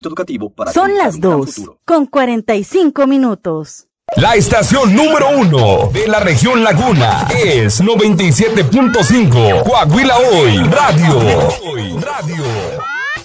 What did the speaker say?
educativo para Son las 2:45. La estación número 1 de la región Laguna es 97.5 Coahuila Hoy Radio.